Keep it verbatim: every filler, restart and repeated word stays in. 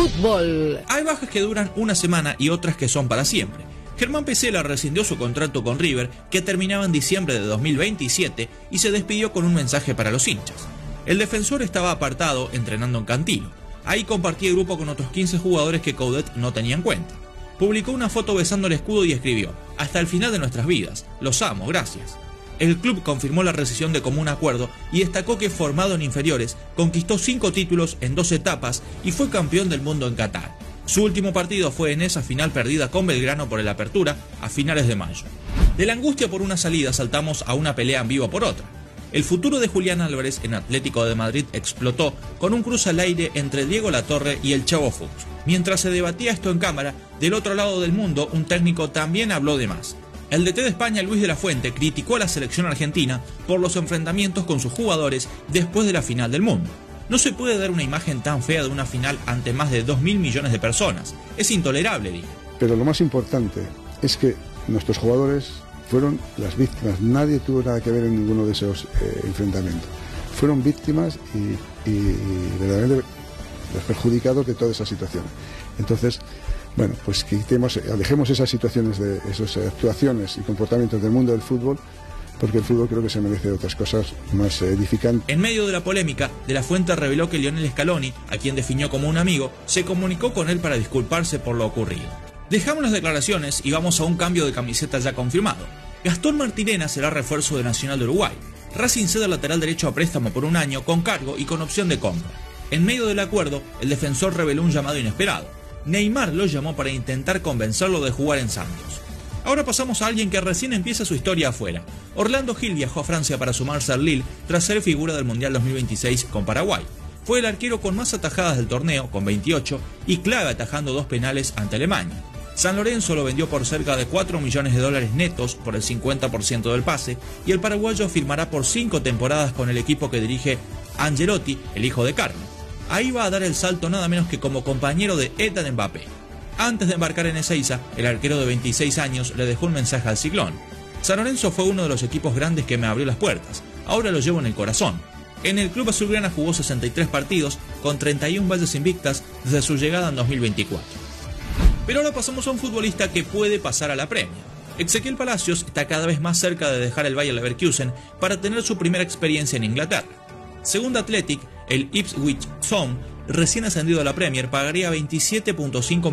Fútbol. Hay bajas que duran una semana y otras que son para siempre. Germán Pesela rescindió su contrato con River, que terminaba en diciembre de dos mil veintisiete, y se despidió con un mensaje para los hinchas. El defensor estaba apartado entrenando en Cantilo. Ahí compartía el grupo con otros quince jugadores que Coudet no tenía en cuenta. Publicó una foto besando el escudo y escribió: "Hasta el final de nuestras vidas, los amo, gracias". El club confirmó la rescisión de común acuerdo y destacó que, formado en inferiores, conquistó cinco títulos en dos etapas y fue campeón del mundo en Qatar. Su último partido fue en esa final perdida con Belgrano por el Apertura a finales de mayo. De la angustia por una salida saltamos a una pelea en vivo por otra. El futuro de Julián Álvarez en Atlético de Madrid explotó con un cruce al aire entre Diego Latorre y el Chavo Fuchs. Mientras se debatía esto en cámara, del otro lado del mundo un técnico también habló de más. El D T de España, Luis de la Fuente, criticó a la selección argentina por los enfrentamientos con sus jugadores después de la final del mundo. No se puede dar una imagen tan fea de una final ante más de dos mil millones de personas. Es intolerable, dijo. Pero lo más importante es que nuestros jugadores fueron las víctimas. Nadie tuvo nada que ver en ninguno de esos eh, enfrentamientos. Fueron víctimas y, y verdaderamente los perjudicados de toda esa situación. Entonces, bueno, pues quitemos, alejemos esas situaciones, de esas actuaciones y comportamientos del mundo del fútbol, porque el fútbol creo que se merece otras cosas más edificantes. En medio de la polémica, De la Fuente reveló que Lionel Scaloni, a quien definió como un amigo, se comunicó con él para disculparse por lo ocurrido. Dejamos las declaraciones y vamos a un cambio de camiseta ya confirmado. Gastón Martirena será refuerzo de Nacional de Uruguay. Racing cede al lateral derecho a préstamo por un año con cargo y con opción de compra. En medio del acuerdo, el defensor reveló un llamado inesperado. Neymar lo llamó para intentar convencerlo de jugar en Santos. Ahora pasamos a alguien que recién empieza su historia afuera. Orlando Gil viajó a Francia para sumarse al Lille tras ser figura del Mundial dos mil veintiséis con Paraguay. Fue el arquero con más atajadas del torneo, con veintiocho, y clave atajando dos penales ante Alemania. San Lorenzo lo vendió por cerca de cuatro millones de dólares netos por el cincuenta por ciento del pase, y el paraguayo firmará por cinco temporadas con el equipo que dirige Angelotti, el hijo de Carlos. Ahí va a dar el salto nada menos que como compañero de Ethan Mbappé. Antes de embarcar en Ezeiza, el arquero de veintiséis años le dejó un mensaje al Ciclón: "San Lorenzo fue uno de los equipos grandes que me abrió las puertas. Ahora lo llevo en el corazón". En el club azulgrana jugó sesenta y tres partidos con treinta y una valles invictas desde su llegada en dos mil veinticuatro. Pero ahora pasamos a un futbolista que puede pasar a la Premier. Ezequiel Palacios está cada vez más cerca de dejar el Bayer Leverkusen para tener su primera experiencia en Inglaterra. Según Athletic, el Ipswich Town, recién ascendido a la Premier, pagaría veintisiete punto cinco